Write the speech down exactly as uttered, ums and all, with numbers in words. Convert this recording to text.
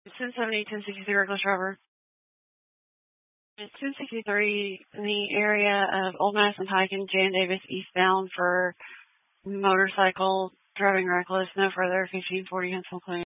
ten seventy, ten sixty-three, reckless driver. It's ten sixty-three in the area of Old Madison Pike and Jan Davis eastbound for motorcycle driving reckless. No further. fifteen forty Huntsville Clinic.